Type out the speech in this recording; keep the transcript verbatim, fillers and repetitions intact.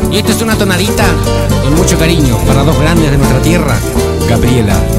Y esta es una tonadita con mucho cariño para dos grandes de nuestra tierra, Gabriela